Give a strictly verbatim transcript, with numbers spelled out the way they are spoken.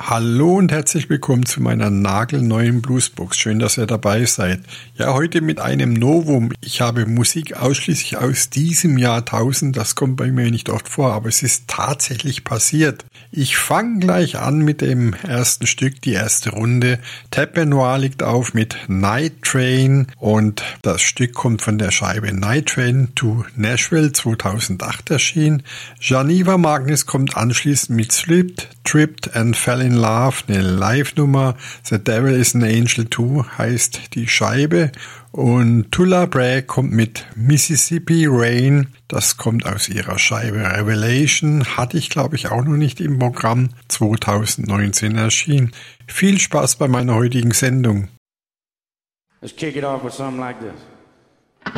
Hallo und herzlich willkommen zu meiner nagelneuen Bluesbox. Schön, dass ihr dabei seid. Ja, heute mit einem Novum. Ich habe Musik ausschließlich aus diesem Jahrtausend. Das kommt bei mir nicht oft vor, aber es ist tatsächlich passiert. Ich fange gleich an mit dem ersten Stück, die erste Runde. Tappe Noir liegt auf mit Night Train und das Stück kommt von der Scheibe Night Train to Nashville zweitausendacht erschienen. Janiva Magnus kommt anschließend mit Slipped, Tripped and Fell in Love, eine Live-Nummer. The Devil is an Angel two heißt die Scheibe. Und Tula Bragg kommt mit Mississippi Rain. Das kommt aus ihrer Scheibe Revelation. Hatte ich, glaube ich, auch noch nicht im Programm. zweitausendneunzehn erschienen. Viel Spaß bei meiner heutigen Sendung. Let's kick it off with something like this.